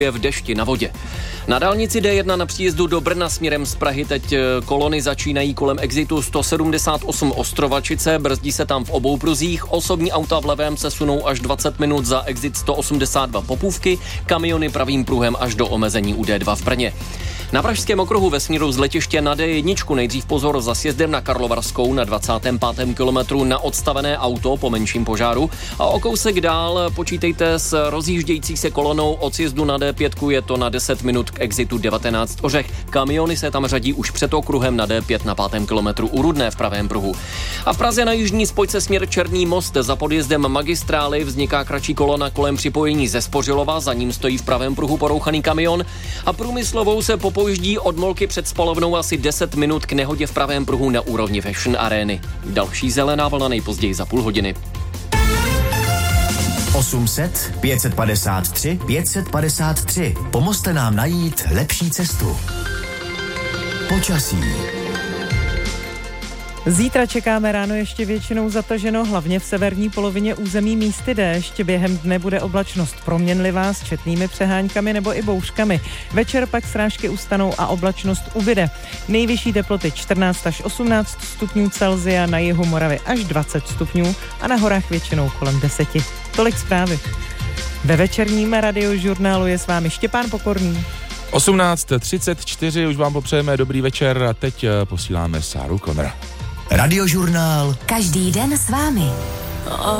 v dešti na vodě. Na dálnici D1 na příjezdu do Brna směrem z Prahy teď kolony začínají kolem exitu 178 Ostrovačice, brzdí se tam v obou pruzích, osobní auta v levém se sunou až 20 minut za exit 182 Popůvky, kamiony pravým pruhem až do omezení u D2 v Brně. Na Pražském okruhu ve směru z letiště na D1 nejdřív pozor za sjezdem na Karlovarskou na 25. kilometru na odstavené auto po menším požáru a o kousek dál počítejte s rozjíždějící se kolonou od sjezdu na D5, je to na 10 minut k exitu 19 Ořech. Kamiony se tam řadí už před okruhem na D5 na 5. kilometru u Rudné v pravém pruhu. A v Praze na jižní spojce směr Černý most za podjezdem magistrály vzniká kratší kolona kolem připojení ze Spořilova, za ním stojí v pravém pruhu porouchaný kamion a Průmyslovou se popojíždí od Molky před spalovnou asi 10 minut k nehodě v pravém pruhu na úrovni Fashion Areny. Další zelená vlna nejpozději za půl hodiny. 800 553 553. Pomozte nám najít lepší cestu. Počasí. Zítra čekáme ráno ještě většinou zataženo, hlavně v severní polovině území místy déšť. Během dne bude oblačnost proměnlivá s četnými přehánkami nebo i bouřkami. Večer pak srážky ustanou a oblačnost ubyde. Nejvyšší teploty 14 až 18 stupňů Celsia, na jihu Moravy až 20 stupňů a na horách většinou kolem 10. Tolik zprávy. Ve večerním radiožurnálu je s vámi Štěpán Pokorný. 18:34, už vám popřejeme dobrý večer a teď posíláme Sáru Connor. Radiožurnál. Každý den s vámi.